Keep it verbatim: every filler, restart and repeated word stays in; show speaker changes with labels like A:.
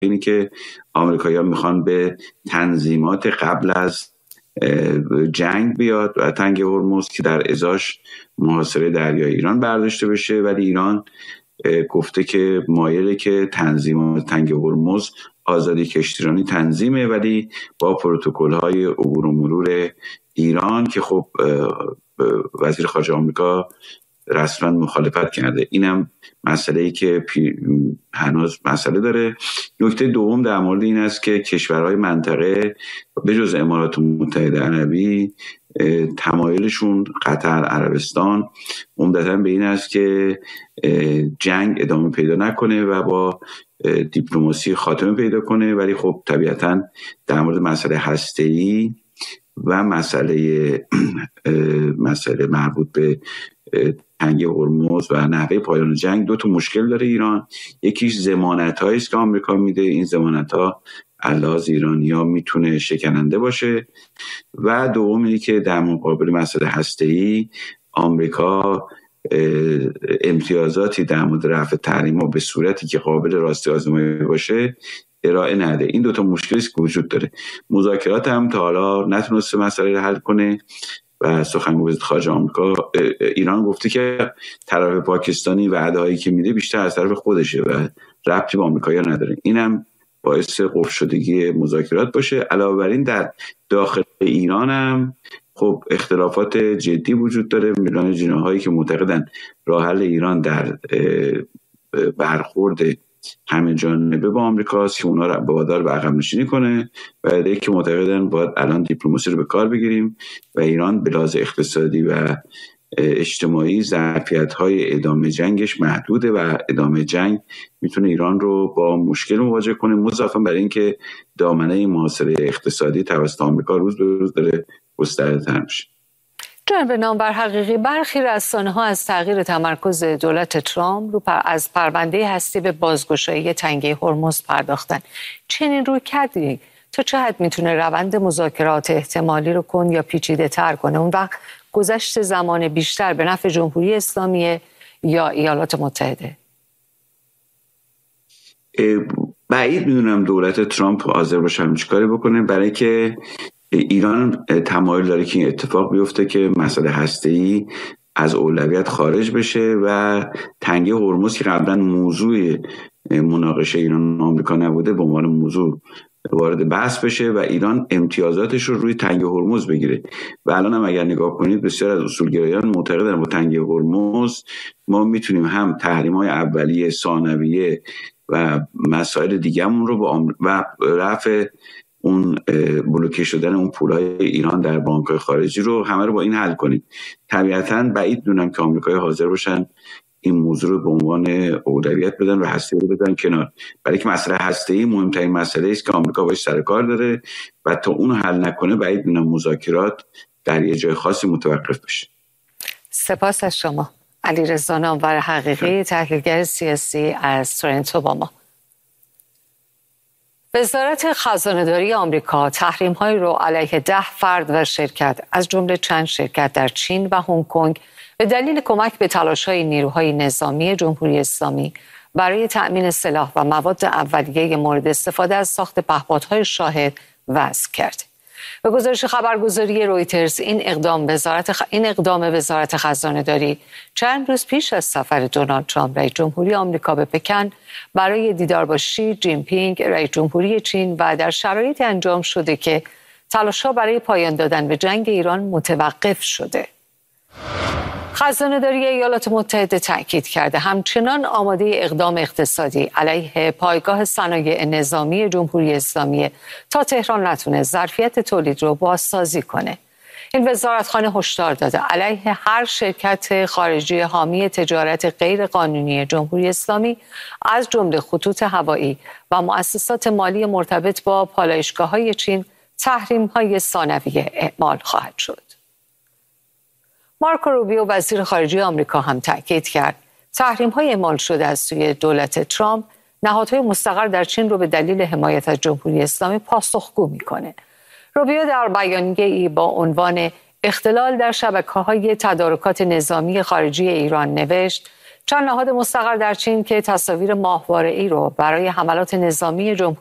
A: اینه که آمریکایی‌ها میخوان به تنظیمات قبل از جنگ بیاد و تنگ هرمز که در ازاش محاصره دریای ایران برداشته بشه، ولی ایران گفته که مایله که تنظیمات تنگ هرمز آزادی کشتیرانی تنظیمه، ولی با پروتکل‌های عبور و مرور ایران که خب وزیر خارجه آمریکا رسما مخالفت کرده. اینم مسئله‌ای که هنوز مسئله داره. نکته دوم در مورد این است که کشورهای منطقه به جز امارات متحده عربی تمایلشون قطر، عربستان عمدتاً به این است که جنگ ادامه پیدا نکنه و با دیپلماسی خاتمه پیدا کنه، ولی خب طبیعتاً در مورد مسئله هسته‌ای و مسئله مسئله مربوط به تنگ هرمز و نحوه پایان جنگ دو تا مشکل داره ایران. یکیش ضمانت‌هایی است که آمریکا میده، این ضمانت‌ها علاوه ایرانی‌ها میتونه شکننده باشه، و دوم اینه که در مقابل مسئله هسته‌ای آمریکا امتیازاتی در مورد رفع تحریم‌ها به صورتی که قابل راستی آزمایی باشه ارائه نده. این دو تا مشکلی است که وجود داره. مذاکرات هم تا حالا نتونسته مسئله رو حل کنه و سخنگوی وزارت خارجه آمریکا ایران گفته که طرف پاکستانی وعده‌هایی که میده بیشتر از طرف خودشه و ربطی به آمریکایی‌ها نداره. اینم باعث قفل شدگی مذاکرات باشه. علاوه بر این در داخل ایران هم خب اختلافات جدی وجود داره. میلان جناحایی که معتقدن راه حل ایران در برخورد همه جانبه با آمریکاست که اونا رو وادار به عقب نشینی کنه، و ایده که معتقدن باید الان دیپلماسی رو به کار بگیریم و ایران به لحاظ اقتصادی و اجتماعی ظرفیت‌های ادامه جنگش محدوده و ادامه جنگ میتونه ایران رو با مشکل مواجه کنه، مضافاً بر این که دامنه محاصره اقتصادی توسط آمریکا روز به روز داره گسترده‌تر میشه.
B: جناب نامور حقیقی، برخی رسانه‌ها از تغییر تمرکز دولت ترامپ رو پر از پرونده هستی به بازگشایی تنگه هرمز پرداختن. چنین روی کردی تا چه حد میتونه روند مذاکرات احتمالی رو کن یا پیچیده تر کنه؟ اون وقت گذشت زمان بیشتر به نفع جمهوری اسلامی یا ایالات متحده؟
A: بعید میدونم دولت ترامپ حاضر باشه همچین کاری بکنه، برای که ایران تمایل داره که این اتفاق بیفته که مسئله هسته‌ای از اولویت خارج بشه و تنگه هرمز که قبلا موضوع مناقشه ایران و آمریکا نبوده به عنوان موضوع وارد بحث بشه و ایران امتیازاتش رو روی تنگه هرمز بگیره. و الان هم اگر نگاه کنید بسیار از اصولگرایان معتقدن با تنگه هرمز ما میتونیم هم تحریم‌های اولیه، ثانویه و مسائل دیگه‌مون رو با و رفع اون بلوکه شدن اون پولهای ایران در بانک‌های خارجی رو همه رو با این حل کنیم. طبیعتاً بعید دونم که آمریکایی‌ها حاضر باشن این موضوع رو به عنوان اولویت بدن و هسته رو بدن کنار، برای که مسئله هسته‌ای مهمترین مسئله است که آمریکا باهاش سر کار داره و تا اون حل نکنه بعید دونم مذاکرات در یه جای خاصی متوقف بشه.
B: سپاس از شما علیرضا نامور حقیقی، تحلیلگر سیاسی از تورنتو با ما. وزارت خزانه‌داری آمریکا تحریم‌هایی را علیه ده فرد و شرکت از جمله چند شرکت در چین و هنگ کنگ به دلیل کمک به تلاش‌های نیروهای نظامی جمهوری اسلامی برای تأمین سلاح و مواد اولیه مورد استفاده از ساخت پهپادهای شاهد وضع کرد. به گزارش خبرگزاری رویترز این اقدام وزارت خ... این اقدام وزارت خزانه‌داری چند روز پیش از سفر دونالد ترامپ رئیس جمهوری آمریکا به پکن برای دیدار با شی جین پینگ رئیس جمهوری چین و در شرایطی انجام شده که تلاش‌ها برای پایان دادن به جنگ ایران متوقف شده. خزانه‌داری ایالات متحده تاکید کرده همچنان آماده اقدام اقتصادی علیه پایگاه صنایع نظامی جمهوری اسلامی تا تهران نتونه ظرفیت تولید رو بازسازی کنه. این وزارتخانه هشدار داده علیه هر شرکت خارجی حامی تجارت غیر قانونی جمهوری اسلامی از جمله خطوط هوایی و مؤسسات مالی مرتبط با پالایشگاه‌های چین تحریم‌های ثانویه اعمال خواهد شد. مارکو روبیو وزیر خارجه آمریکا هم تاکید کرد تحریم‌های اعمال شده از سوی دولت ترامپ نهادهای مستقر در چین رو به دلیل حمایت از جمهوری اسلامی پاسخگو می‌کنه. روبیو در بیانیه‌ای با عنوان اختلال در شبکه‌های تدارکات نظامی خارجی ایران نوشت چند نهاد مستقر در چین که تصاویر ماهواره‌ای رو برای حملات نظامی جمهوری